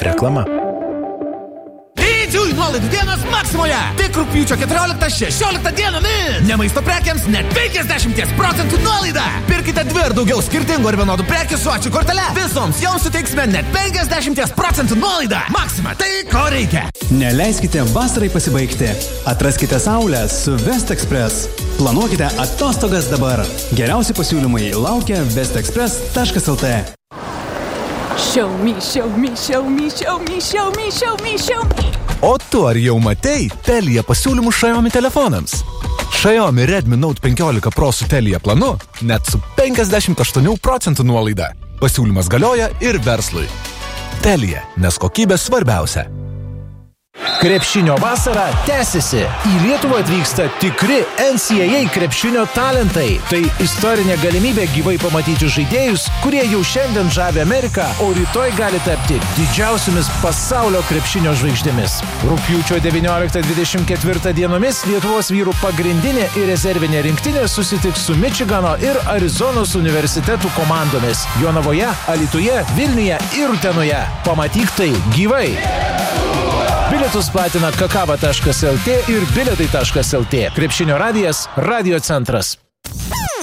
Reklama. Didžiųjų nuolaidų dienos Maksimoje. Tik rugpjūčio 14-16 dienomis. Ne maisto prekiams net 50% nuolaida. Pirkite 2 ar daugiau skirtingų ar vienodų prekių su ačiū kortele. Visoms joms suteiksime net 50% nuolaida. Maksima, tai ko reikia. Neleiskite vasarai pasibaigti. Atraskite saulę su West Express. Planuokite atostogas dabar. Geriausi pasiūlymai laukia westexpress.lt. Show me, show me, show me, show me, show me, show me, show me. O tu ar jau matei Telia pasiūlymų Xiaomi telefonams? Xiaomi Redmi Note 15 Pro su Telia planu net su 58% nuolaida. Pasiūlymas galioja ir verslui. Telia, nes kokybė svarbiausia. Krepšinio vasara tęsiasi. Į Lietuvą atvyksta tikri NCAA krepšinio talentai. Tai istorinė galimybė gyvai pamatyti žaidėjus, kurie jau šiandien žavi Ameriką, o rytoj gali tapti didžiausiomis pasaulio krepšinio žvaigždėmis. Rugpjūčio 19-24 dienomis Lietuvos vyrų pagrindinė ir rezervinė rinktinė susitiks su Mičigano ir Arizonos universitetų komandomis Jonavoje, Alytuje, Vilniuje ir Utenoje. Pamatyk tai gyvai. Bilietus platina kakava.lt ir bilietai.lt. Krepšinio radijas, Radio centras.